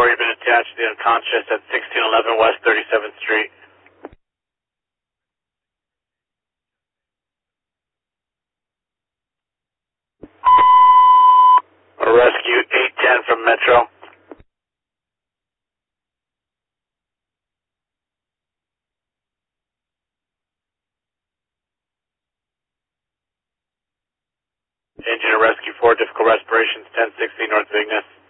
4, you've been attached to the unconscious at 1611 West 37th Street. Rescue 810 from Metro. Engine to Rescue 4, difficult respirations, 1060 North Vignes.